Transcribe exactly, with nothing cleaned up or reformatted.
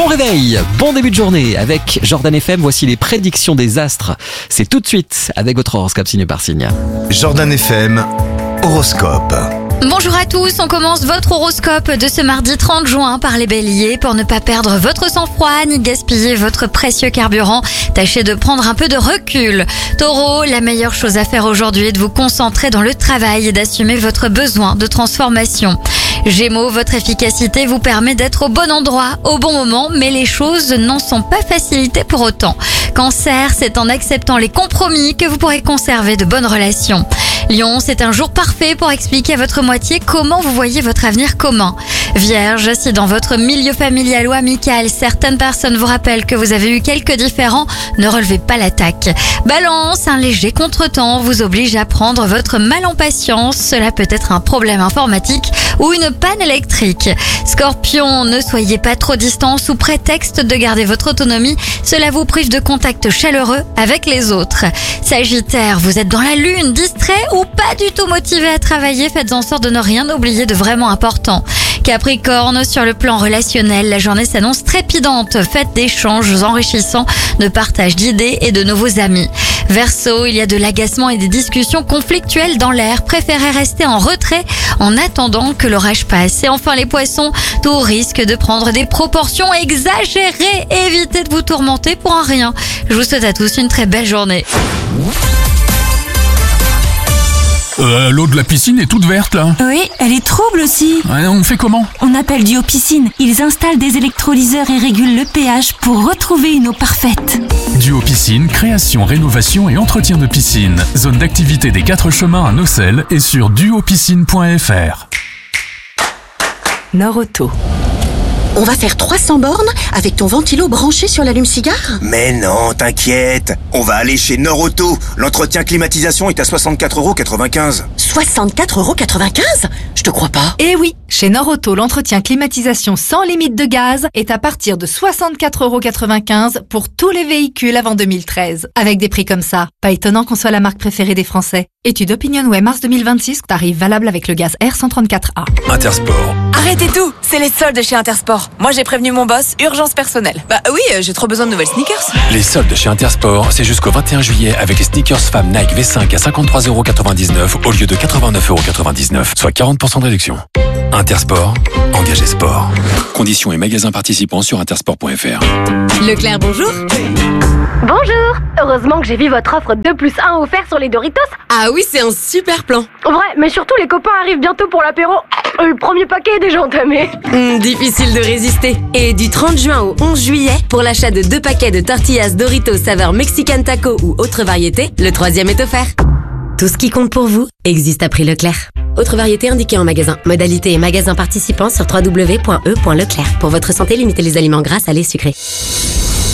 réveil, bon début de journée avec Jordan F M. Voici les prédictions des astres. C'est tout de suite avec votre horoscope signe par signe. Jordan F M, horoscope. Bonjour à tous, on commence votre horoscope de ce mardi trente juin par les béliers. Pour ne pas perdre votre sang-froid ni gaspiller votre précieux carburant, tâchez de prendre un peu de recul. Taureau, la meilleure chose à faire aujourd'hui est de vous concentrer dans le travail et d'assumer votre besoin de transformation. Gémeaux, votre efficacité vous permet d'être au bon endroit, au bon moment, mais les choses n'en sont pas facilitées pour autant. Cancer, c'est en acceptant les compromis que vous pourrez conserver de bonnes relations. Lion, c'est un jour parfait pour expliquer à votre moitié comment vous voyez votre avenir commun. Vierge, si dans votre milieu familial ou amical, certaines personnes vous rappellent que vous avez eu quelques différends, ne relevez pas l'attaque. Balance, un léger contretemps vous oblige à prendre votre mal en patience. Cela peut être un problème informatique ou une panne électrique. Scorpion, ne soyez pas trop distant sous prétexte de garder votre autonomie. Cela vous prive de contact chaleureux avec les autres. Sagittaire, vous êtes dans la lune, distrait ou pas du tout motivé à travailler, faites en sorte de ne rien oublier de vraiment important. Capricorne, sur le plan relationnel, la journée s'annonce trépidante. Faites d'échanges enrichissants, de partage d'idées et de nouveaux amis. Verseau, il y a de l'agacement et des discussions conflictuelles dans l'air. Préférez rester en retrait en attendant que l'orage passe. Et enfin les poissons, tout risque de prendre des proportions exagérées. Évitez de vous tourmenter pour un rien. Je vous souhaite à tous une très belle journée. Euh, l'eau de la piscine est toute verte là. Oui, elle est trouble aussi. Ouais, on fait comment? On appelle Duo Piscine. Ils installent des électrolyseurs et régulent le pH pour retrouver une eau parfaite. Duo Piscine, création, rénovation et entretien de piscine. Zone d'activité des quatre chemins à Nocelles et sur duo piscine point f r. Norauto. On va faire trois cents bornes avec ton ventilo branché sur l'allume-cigare? Mais non, t'inquiète. On va aller chez Norauto. L'entretien climatisation est à soixante-quatre euros quatre-vingt-quinze. soixante-quatre euros quatre-vingt-quinze? Je te crois pas. Eh oui, chez Norauto, l'entretien climatisation sans limite de gaz est à partir de soixante-quatre euros quatre-vingt-quinze pour tous les véhicules avant deux mille treize. Avec des prix comme ça, pas étonnant qu'on soit la marque préférée des Français. Étude OpinionWay mars deux mille vingt-six, tarif valable avec le gaz R cent trente-quatre A. Intersport. Arrêtez tout, c'est les soldes chez Intersport. Moi j'ai prévenu mon boss, urgence personnelle. Bah oui, j'ai trop besoin de nouvelles sneakers. Les soldes chez Intersport, c'est jusqu'au vingt et un juillet avec les sneakers femmes Nike V cinq à cinquante-trois euros quatre-vingt-dix-neuf au lieu de quatre-vingt-neuf euros quatre-vingt-dix-neuf, soit quarante pour cent de réduction. Intersport, engagé sport. Conditions et magasins participants sur intersport point f r. Leclerc, bonjour. Bonjour. Heureusement que j'ai vu votre offre deux plus un offert sur les Doritos. Ah oui, c'est un super plan. Ouais, mais surtout les copains arrivent bientôt pour l'apéro. Le premier paquet est déjà entamé. Mmh, difficile de résister. Et du trente juin au onze juillet, pour l'achat de deux paquets de tortillas Doritos saveur Mexican Taco ou autre variété, le troisième est offert. Tout ce qui compte pour vous existe à prix Leclerc. Autre variété indiquée en magasin. Modalité et magasins participants sur w w w point e point leclerc. Pour votre santé, limitez les aliments gras, salés, sucrés.